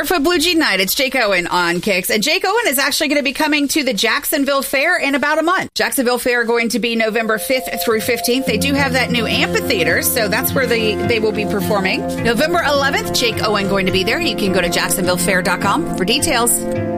Barefoot Blue Jean Night. It's Jake Owen on Kicks. And Jake Owen is actually going to be coming to the Jacksonville Fair in about a month. Jacksonville Fair going to be November 5th through 15th. They do have that new amphitheater, so that's where they will be performing. November 11th, Jake Owen going to be there. You can go to jacksonvillefair.com for details.